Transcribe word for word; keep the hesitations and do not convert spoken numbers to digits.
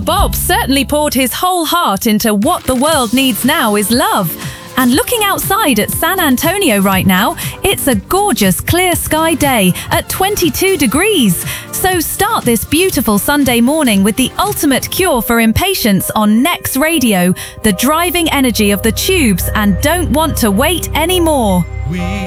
Bob certainly poured his whole heart into what the world needs now is love. And looking outside at San Antonio right now, it's a gorgeous clear sky day at twenty-two degrees. So start this beautiful Sunday morning with the ultimate cure for impatience on Next Radio, the driving energy of the tubes, and don't want to wait anymore.